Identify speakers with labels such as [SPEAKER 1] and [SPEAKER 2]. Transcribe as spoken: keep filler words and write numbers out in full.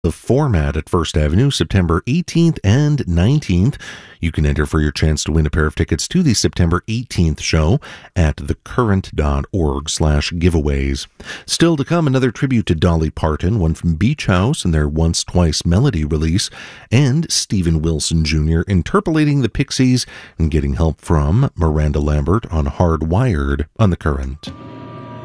[SPEAKER 1] The Format at First Avenue, September eighteenth and nineteenth. You can enter for your chance to win a pair of tickets to the September eighteenth show at thecurrent.org slash giveaways. Still to come, another tribute to Dolly Parton, one from Beach House and their Once Twice Melody release, and Steven Wilson Junior interpolating the Pixies and getting help from Miranda Lambert on Hardwired on The Current.